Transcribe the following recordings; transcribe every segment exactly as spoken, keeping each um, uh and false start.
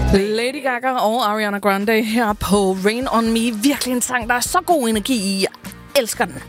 Lady Gaga og Ariana Grande her på Rain On Me. Virkelig en sang, der er så god energi i. Jeg elsker den.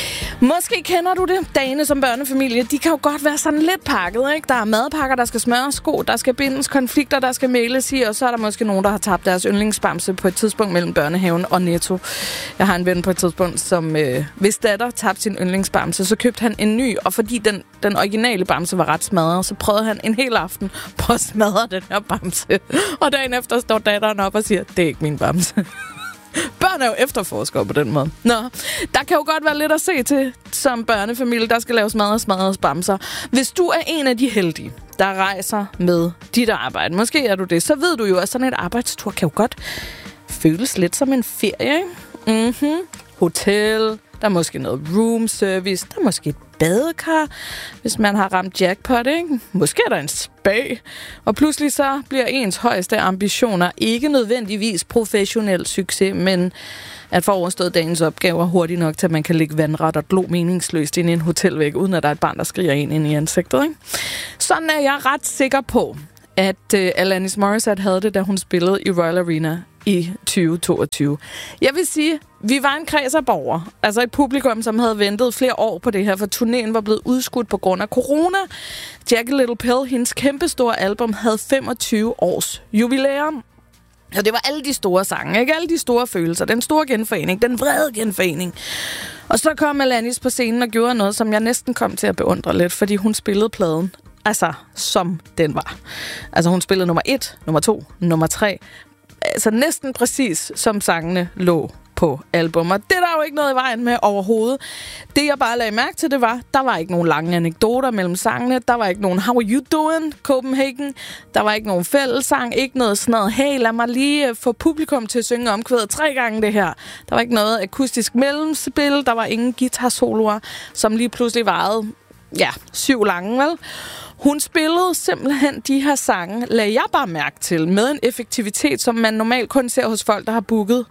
Måske kender du det. Dagene som børnefamilie, de kan jo godt være sådan lidt pakket, ikke? Der er madpakker, der skal smøres, sko, der skal bindes, konflikter, der skal mæles i, og så er der måske nogen, der har tabt deres yndlingsbamse på et tidspunkt mellem børnehaven og Netto. Jeg har en ven på et tidspunkt, som øh, hvis datter tabte sin yndlingsbamse, så købte han en ny, og fordi den, den originale bamse var ret smadret, så prøvede han en hel aften på at smadre den her bamse. Og dagen efter står datteren op og siger, det er ikke min bamse. Børn er jo efterforskere på den måde. Nå, der kan jo godt være lidt at se til som børnefamilie, der skal laves mad og smadres bamser. Hvis du er en af de heldige, der rejser med dit arbejde, måske er du det, så ved du jo, at sådan et arbejdstur kan jo godt føles lidt som en ferie, ikke? Mhm. Hotel, der er måske noget room service, der er måske et badekar, hvis man har ramt jackpot, ikke? Måske er der en spa. Og pludselig så bliver ens højeste ambitioner ikke nødvendigvis professionel succes, men at få overstået dagens opgaver hurtigt nok til, at man kan ligge vandret og glo meningsløst ind i en hotelvæg, uden at der er et barn, der skriger ind, ind i ansigtet, ikke? Sådan er jeg ret sikker på, at uh, Alanis Morissette havde det, da hun spillede i Royal Arena i tyve toogtyve. Jeg vil sige, vi var en kreds af borgere, altså et publikum, som havde ventet flere år på det her, for turnéen var blevet udskudt på grund af corona. Jagged Little Pill, hendes kæmpestore album, havde femogtyve års jubilæum. Og det var alle de store sange, ikke? Alle de store følelser, den store genforening, den vrede genforening. Og så kom Alanis på scenen og gjorde noget, som jeg næsten kom til at beundre lidt, fordi hun spillede pladen, altså som den var. Altså hun spillede nummer et, nummer to, nummer tre, altså næsten præcis som sangene lå på album. Og det er der jo ikke noget i vejen med overhovedet. Det jeg bare lagde mærke til, det var, der var ikke nogen lange anekdoter mellem sangene. Der var ikke nogen How are you doing, Copenhagen? Der var ikke nogen fællessang. Ikke noget sådan noget, hey, lad mig lige få publikum til at synge omkvædet tre gange det her. Der var ikke noget akustisk mellemspil. Der var ingen guitar-soloer, som lige pludselig varede, ja, syv lange, vel? Hun spillede simpelthen de her sange, lagde jeg bare mærke til, med en effektivitet, som man normalt kun ser hos folk, der har booket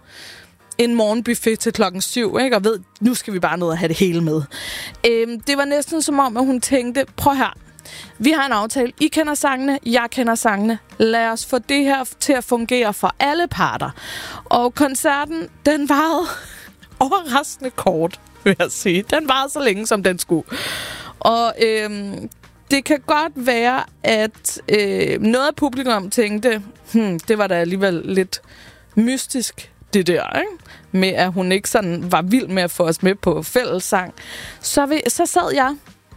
en morgenbuffet til klokken syv, ikke? Og ved, nu skal vi bare ned og have det hele med. Øhm, det var næsten som om, at hun tænkte, prøv her, vi har en aftale, I kender sangene, jeg kender sangene, lad os få det her til at fungere for alle parter. Og koncerten, den varede overraskende kort, vil jeg sige. Den varede så længe, som den skulle. Og øhm, det kan godt være, at øh, noget af publikum tænkte, hmm, det var da alligevel lidt mystisk, det der, ikke? Med at hun ikke sådan var vild med at få os med på fællessang. Så, vi, så sad jeg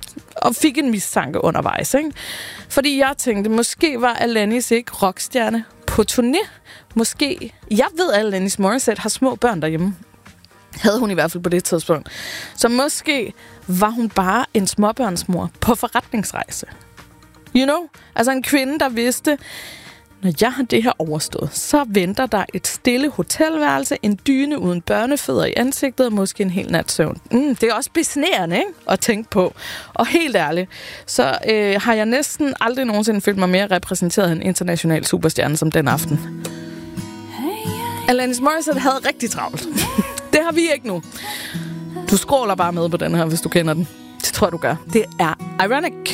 og fik en mistanke undervejs, ikke? Fordi jeg tænkte, måske var Alanis ikke rockstjerne på turné. Måske, jeg ved, at Alanis Morissette har små børn derhjemme. Havde hun i hvert fald på det tidspunkt. Så måske var hun bare en småbørnsmor på forretningsrejse. You know? Altså en kvinde, der vidste, når jeg har det her overstået, så venter der et stille hotelværelse, en dyne uden børnefødder i ansigtet og måske en hel nat søvn. Mm, det er også besnærende, ikke? At tænke på. Og helt ærligt, så øh, har jeg næsten aldrig nogensinde følt mig mere repræsenteret af en international superstjerne som den aften. Alanis Morissette havde rigtig travlt. Det har vi ikke nu. Du scroller bare med på den her, hvis du kender den. Det tror jeg, du gør. Det er Ironic.